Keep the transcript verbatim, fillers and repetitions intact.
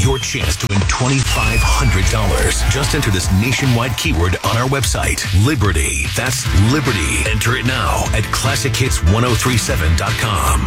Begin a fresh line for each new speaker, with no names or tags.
your chance to win twenty-five hundred dollars. Just enter this nationwide keyword on our website, Liberty. That's Liberty. Enter it now at classic hits ten thirty-seven dot com.